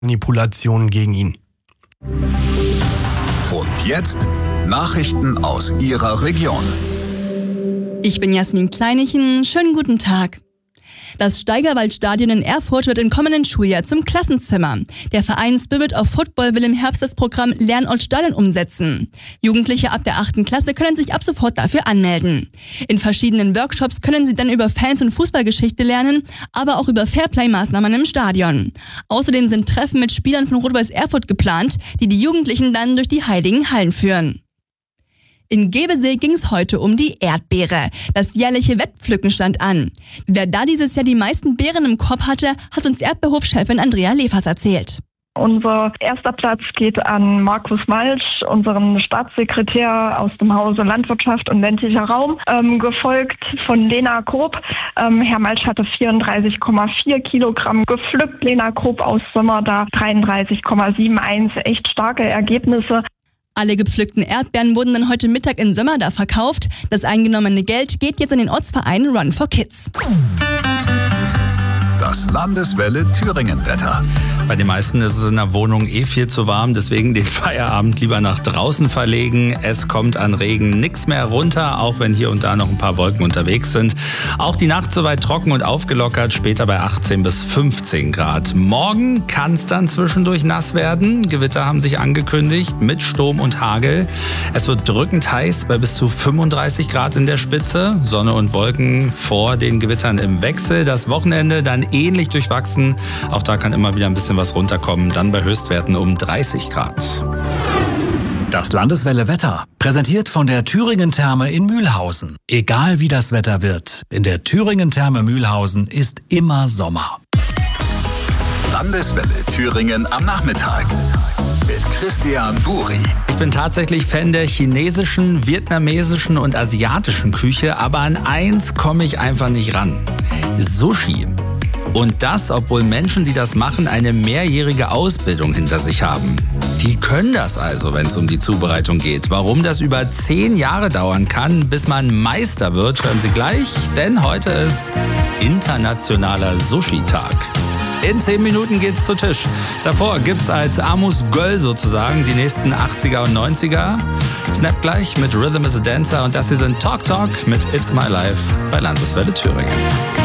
Manipulationen gegen ihn. Und jetzt Nachrichten aus Ihrer Region. Ich bin Jasmin Kleinichen, schönen guten Tag. Das Steigerwaldstadion in Erfurt wird im kommenden Schuljahr zum Klassenzimmer. Der Verein Spirit of Football will im Herbst das Programm Lernort Stadion umsetzen. Jugendliche ab der 8. Klasse können sich ab sofort dafür anmelden. In verschiedenen Workshops können sie dann über Fans- und Fußballgeschichte lernen, aber auch über Fairplay-Maßnahmen im Stadion. Außerdem sind Treffen mit Spielern von Rot-Weiß Erfurt geplant, die die Jugendlichen dann durch die heiligen Hallen führen. In Gebesee ging es heute um die Erdbeere. Das jährliche Wettpflücken stand an. Wer da dieses Jahr die meisten Beeren im Korb hatte, hat uns Erdbeerhofchefin Andrea Lefers erzählt. Unser erster Platz geht an Markus Malsch, unseren Staatssekretär aus dem Hause Landwirtschaft und ländlicher Raum, gefolgt von Lena Koop. Herr Malsch hatte 34,4 Kilogramm gepflückt, Lena Koop aus Sommer da 33,71, echt starke Ergebnisse. Alle gepflückten Erdbeeren wurden dann heute Mittag in Sömmerda verkauft. Das eingenommene Geld geht jetzt an den Ortsverein Run for Kids. Das Landeswelle Thüringen-Wetter. Bei den meisten ist es in der Wohnung viel zu warm, deswegen den Feierabend lieber nach draußen verlegen. Es kommt an Regen nichts mehr runter, auch wenn hier und da noch ein paar Wolken unterwegs sind. Auch die Nacht soweit trocken und aufgelockert, später bei 18 bis 15 Grad. Morgen kann es dann zwischendurch nass werden. Gewitter haben sich angekündigt mit Sturm und Hagel. Es wird drückend heiß bei bis zu 35 Grad in der Spitze. Sonne und Wolken vor den Gewittern im Wechsel. Das Wochenende dann ähnlich durchwachsen. Auch da kann immer wieder ein bisschen was runterkommen, dann bei Höchstwerten um 30 Grad. Das Landeswelle Wetter, präsentiert von der Thüringen Therme in Mühlhausen. Egal wie das Wetter wird, in der Thüringen Therme Mühlhausen ist immer Sommer. Landeswelle Thüringen am Nachmittag mit Christian Buri. Ich bin tatsächlich Fan der chinesischen, vietnamesischen und asiatischen Küche, aber an eins komme ich einfach nicht ran: Sushi. Und das, obwohl Menschen, die das machen, eine mehrjährige Ausbildung hinter sich haben. Die können das also, wenn es um die Zubereitung geht. Warum das über 10 Jahre dauern kann, bis man Meister wird, hören Sie gleich, denn heute ist Internationaler Sushi-Tag. In 10 Minuten geht's zu Tisch. Davor gibt's als Amus Göll sozusagen die nächsten 80er und 90er. Snap gleich mit Rhythm is a Dancer und das hier sind Talk Talk mit It's My Life bei Landeswelle Thüringen.